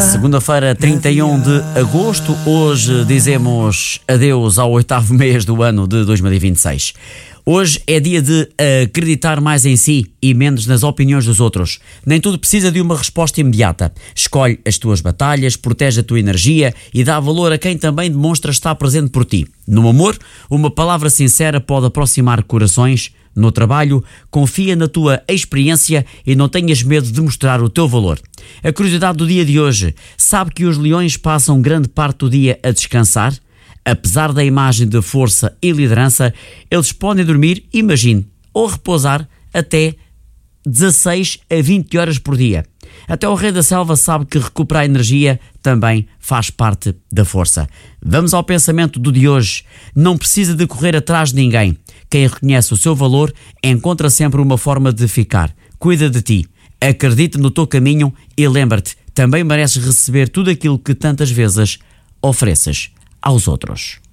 Segunda-feira, 31 de agosto. Hoje dizemos adeus ao 8º mês do ano de 2026. Hoje é dia de acreditar mais em si e menos nas opiniões dos outros. Nem tudo precisa de uma resposta imediata. Escolhe as tuas batalhas, protege a tua energia e dá valor a quem também demonstra estar presente por ti. No amor, uma palavra sincera pode aproximar corações. No trabalho, confia na tua experiência e não tenhas medo de mostrar o teu valor. A curiosidade do dia de hoje: sabe que os leões passam grande parte do dia a descansar? Apesar da imagem de força e liderança, eles podem dormir, imagine, ou repousar até 16 a 20 horas por dia. Até o rei da selva sabe que recuperar energia também faz parte da força. Vamos ao pensamento do de hoje. Não precisa de correr atrás de ninguém. Quem reconhece o seu valor encontra sempre uma forma de ficar. Cuida de ti, acredita no teu caminho e lembra-te, também mereces receber tudo aquilo que tantas vezes ofereces aos outros.